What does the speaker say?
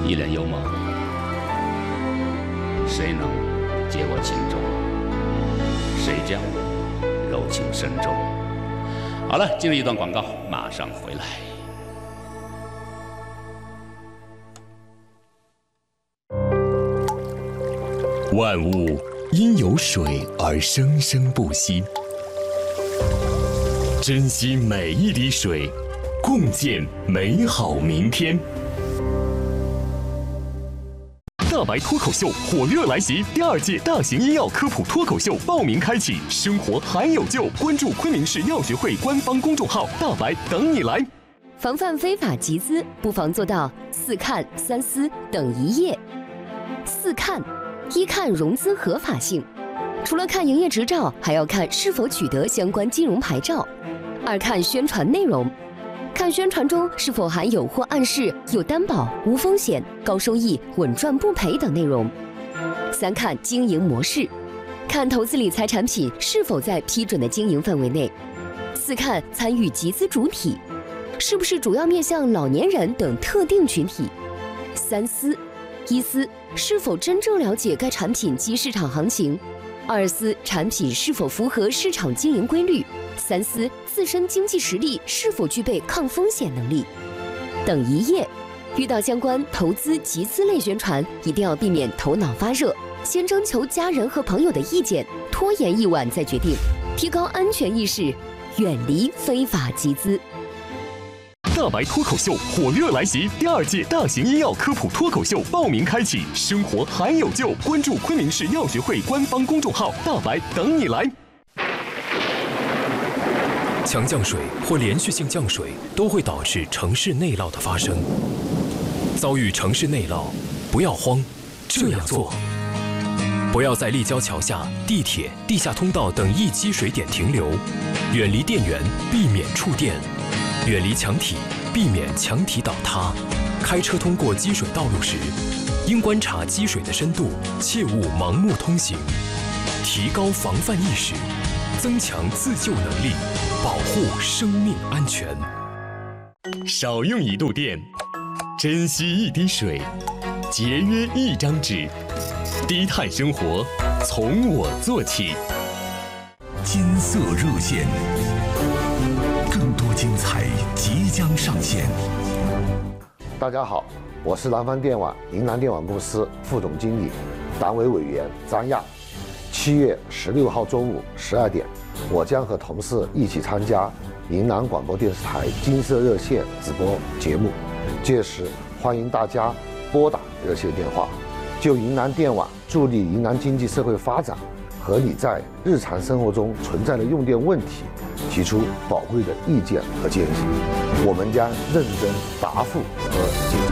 一脸幽默。谁能解我情衷？谁将柔情深重？好了，进入一段广告，马上回来。 万物因有水而生生不息，珍惜每一滴水，共建美好明天。大白脱口秀火热来袭，第2届大型医药科普脱口秀报名开启，生活还有救！关注昆明市药学会官方公众号“大白”，等你来。 防范非法集资，不妨做到4看、3思等一页。4看：一看融资合法性，除了看营业执照，还要看是否取得相关金融牌照。2看宣传内容，看宣传中是否含有或暗示有担保、无风险、高收益、稳赚不赔等内容。3看经营模式，看投资理财产品是否在批准的经营范围内。4看参与集资主体，是不是主要面向老年人等特定群体。3思：一思是否真正了解该产品及市场行情；2思产品是否符合市场经营规律；3思自身经济实力是否具备抗风险能力。等一页。遇到相关投资集资类宣传，一定要避免头脑发热，先征求家人和朋友的意见，拖延一晚再决定，提高安全意识，远离非法集资。 大白脱口秀火热来袭，第2届大型医药科普脱口秀报名开启，生活还有救！关注昆明市药学会官方公众号“大白”，等你来。强降水或连续性降水都会导致城市内涝的发生。遭遇城市内涝，不要慌，这样做：不要在立交桥下、地铁、地下通道等易积水点停留，远离电源，避免触电；远离墙体，避免墙体倒塌。开车通过积水道路时，应观察积水的深度，切勿盲目通行。提高防范意识，增强自救能力，保护生命安全。少用1度电，珍惜1滴水，节约1张纸，低碳生活从我做起。 金色热线，更多精彩即将上线。 大家好，我是南方电网云南电网公司副总经理、党委委员张亚。7月16号中午12点，我将和同事一起参加云南广播电视台金色热线直播节目，届时欢迎大家拨打热线电话，就云南电网助力云南经济社会发展和你在日常生活中存在的用电问题提出宝贵的意见和建议，我们将认真答复和解决。